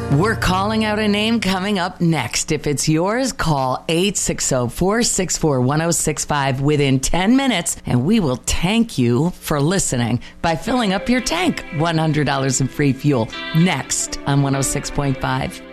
We're calling out a name coming up next. If it's yours, call 860-464-1065 within 10 minutes, and we will thank you for listening by filling up your tank. $100 in free fuel next on 106.5